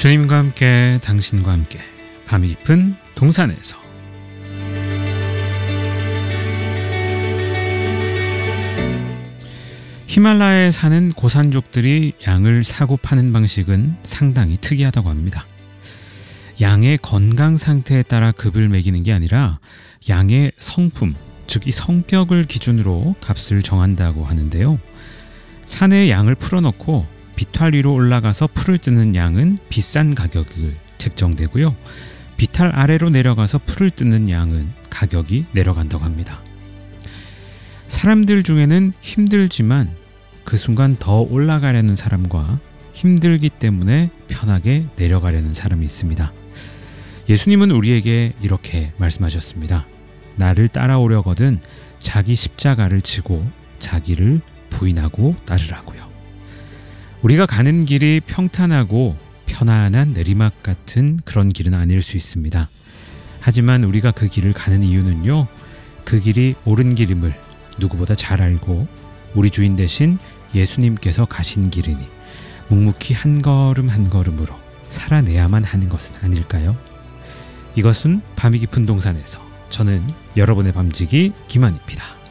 주님과 함께 당신과 함께 밤이 깊은 동산에서 히말라야에 사는 고산족들이 양을 사고 파는 방식은 상당히 특이하다고 합니다. 양의 건강 상태에 따라 급을 매기는 게 아니라 양의 성품, 즉 이 성격을 기준으로 값을 정한다고 하는데요. 산에 양을 풀어놓고 비탈 위로 올라가서 풀을 뜯는 양은 비싼 가격을 책정되고요. 비탈 아래로 내려가서 풀을 뜯는 양은 가격이 내려간다고 합니다. 사람들 중에는 힘들지만 그 순간 더 올라가려는 사람과 힘들기 때문에 편하게 내려가려는 사람이 있습니다. 예수님은 우리에게 이렇게 말씀하셨습니다. 나를 따라오려거든 자기 십자가를 지고 자기를 부인하고 따르라고요. 우리가 가는 길이 평탄하고 편안한 내리막 같은 그런 길은 아닐 수 있습니다. 하지만 우리가 그 길을 가는 이유는요, 그 길이 옳은 길임을 누구보다 잘 알고 우리 주인 대신 예수님께서 가신 길이니 묵묵히 한 걸음 한 걸음으로 살아내야만 하는 것은 아닐까요? 이것은 밤이 깊은 동산에서 저는 여러분의 밤지기 김한입니다.